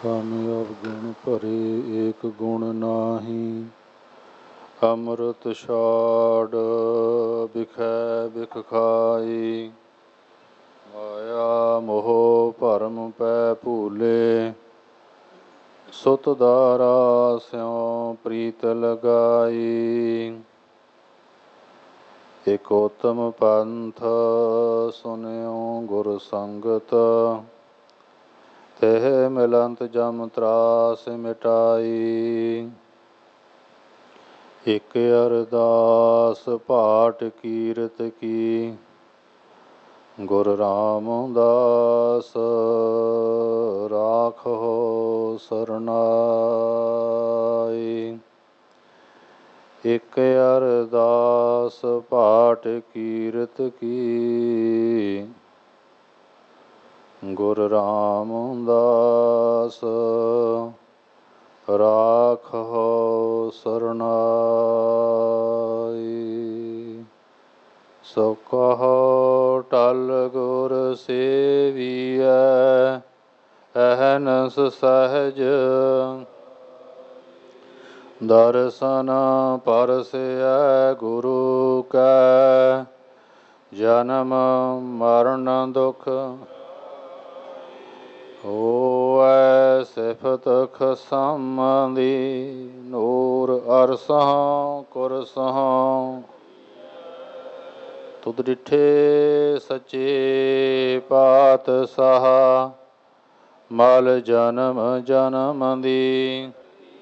ਕਾਮਿ ਅਵਗੁਣ ਭਰੇ ਏਕ ਗੁਣ ਨਾਹੀ। ਅੰਮ੍ਰਿਤ ਛਾੜ ਬਿਖੈ ਬਿਖ ਖਾਈ। ਮਾਇਆ ਮੋਹ ਭਰਮ ਪੈ ਭੂਲੇ। ਸੁਤ ਦਾਰਾ ਸਿਉ ਪ੍ਰੀਤ ਲਗਾਈ। ਇਕ ਉਤਮ ਪੰਥ ਸੁਨਿਓ ਗੁਰ ਸੰਗਤ। ਤਿਹ ਮਿਲੰਤ ਜਮ ਤਰਾਸ ਮਿਟਾਈ। ਇਕ ਅਰਦਾਸ ਪਾਠ ਕੀਰਤ ਕੀ। ਗੁਰ ਰਾਮਦਾਸ ਰਾਖੋ ਸਰਨਾਈ। ਇਕ ਅਰਦਾਸ ਪਾਠ ਕੀਰਤ ਕੀ। ਗੁਰ ਰਾਮਦਾਸ ਰਾਖੋ ਸਰਨਾਈ। ਸੋ ਕਹੋ ਟਲ ਗੁਰ ਸੇਵੀਐ। ਅਹਨਸ ਸਹਿਜ ਦਰਸ਼ਨ ਪਰਸੈ ਗੁਰੂ ਕੈ। ਜਨਮ ਮਰਨ ਦੁਖ ਹੋਵੈ ਸਿਫਤ ਖਸਮ ਦੀ। ਨੂਰ ਅਰਸਹੁ ਕੁਰਸਹੁ ਤੁਧ ਡਿਠੇ ਸੱਚੇ ਪਾਤਸ਼ਾਹ। ਮਲ ਜਨਮ ਜਨਮ ਦੀ।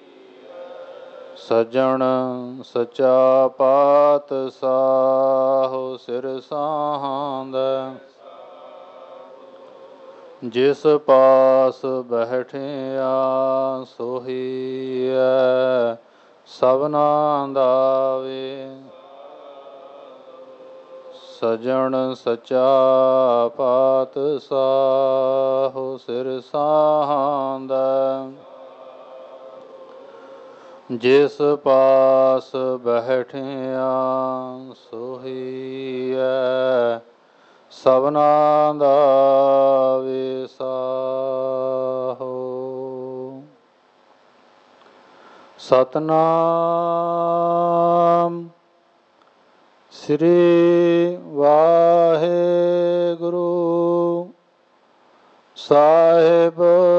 ਸੱਜਣ ਸੱਚਾ ਪਾਤਸ਼ਾਹ ਸਿਰ ਸਾਂਧੈ। ਜਿਸ ਪਾਸ ਬੈਠਿਆ ਸੋਹੀਐ ਸਭਨਾ ਦਾ ਵੇ। ਸੱਜਣ ਸੱਚਾ ਪਾਤਸ਼ਾਹ ਸਿਰ ਸਾਂਧੈ। ਜਿਸ ਪਾਸ ਬੈਠਿਆ ਸੋਹੀਐ ਸਭਨਾ ਦਾ ਵਿਸਾਹੋ। ਸਤਿਨਾਮ ਸ੍ਰੀ ਵਾਹਿਗੁਰੂ ਸਾਹਿਬ